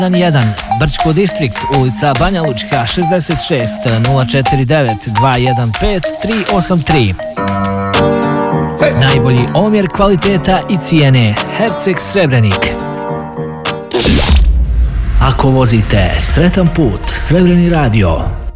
1, Brčko distrikt, ulica Banja Lučka, 66 049 215 383. Najbolji omjer kvaliteta i cijene. Herceg Srebrenik. Ako vozite, sretan put. Srebreni radio.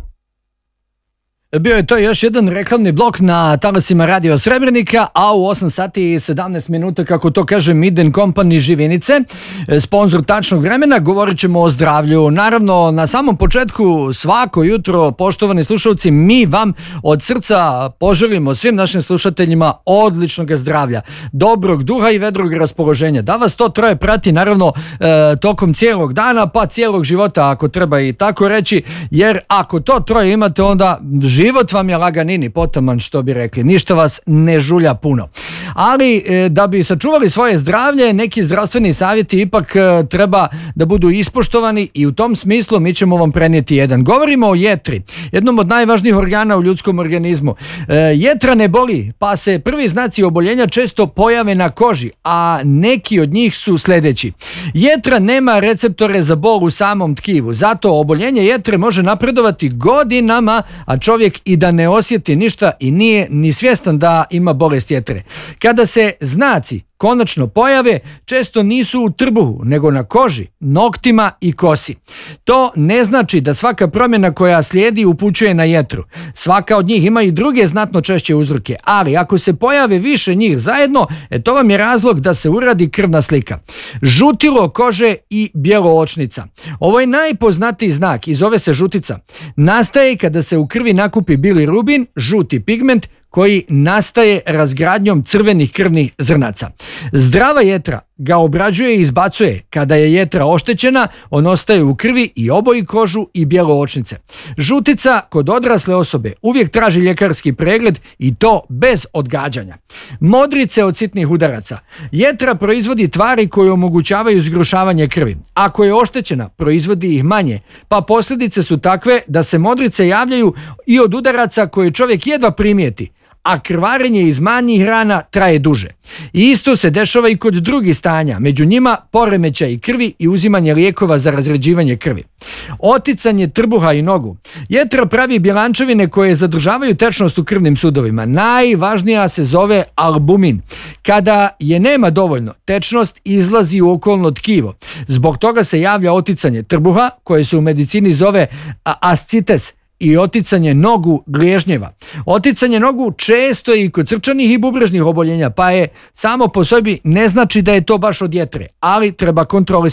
Bio je to još jedan reklamni blok na talasima Radio Srebrenika, a u 8 sati i 17 minuta, kako to kaže Miden Company Živinice, sponzor tačnog vremena, govorit ćemo o zdravlju. Naravno, na samom početku svako jutro, poštovani slušalci, mi vam od srca poželimo svim našim slušateljima odličnog zdravlja, dobrog duha i vedrog raspoloženja. Da vas to troje prati, naravno, tokom cijelog dana, pa cijelog života, ako treba i tako reći, jer ako to troje imate, onda život vam je laganini, potaman, što bi rekli. Ništa vas ne žulja puno. Ali da bi sačuvali svoje zdravlje, neki zdravstveni savjeti ipak treba da budu ispoštovani i u tom smislu mi ćemo vam prenijeti jedan. Govorimo o jetri, jednom od najvažnijih organa u ljudskom organizmu. Jetra ne boli, pa se prvi znaci oboljenja često pojave na koži, a neki od njih su sljedeći. Jetra nema receptore za bol u samom tkivu, zato oboljenje jetre može napredovati godinama, a čovjek i da ne osjeti ništa i nije ni svjestan da ima bolest jetre. Kada se znaci konačno pojave, često nisu u trbuhu, nego na koži, noktima i kosi. To ne znači da svaka promjena koja slijedi upućuje na jetru. Svaka od njih ima i druge znatno češće uzroke, ali ako se pojave više njih zajedno, to vam je razlog da se uradi krvna slika. Žutilo kože i bjeloočnica. Ovo je najpoznatiji znak i zove se žutica. Nastaje kada se u krvi nakupi bilirubin, žuti pigment, koji nastaje razgradnjom crvenih krvnih zrnaca. Zdrava jetra ga obrađuje i izbacuje. Kada je jetra oštećena, on ostaje u krvi i oboji kožu i bjeloočnice. Žutica kod odrasle osobe uvijek traži ljekarski pregled i to bez odgađanja. Modrice od sitnih udaraca. Jetra proizvodi tvari koje omogućavaju zgrušavanje krvi. Ako je oštećena, proizvodi ih manje, pa posljedice su takve da se modrice javljaju i od udaraca koje čovjek jedva primijeti, a krvarenje iz manjih rana traje duže. I isto se dešava i kod drugih stanja, među njima poremećaj krvi i uzimanje lijekova za razređivanje krvi. Oticanje trbuha i nogu. Jetra pravi bjelančevine koje zadržavaju tečnost u krvnim sudovima. Najvažnija se zove albumin. Kada je nema dovoljno, tečnost izlazi u okolno tkivo. Zbog toga se javlja oticanje trbuha, koje se u medicini zove ascites, i oticanje nogu glježnjeva. Oticanje nogu često je i kod srčanih i bubrežnih oboljenja, pa je samo po sebi ne znači da je to baš od jetre, ali treba kontrolisati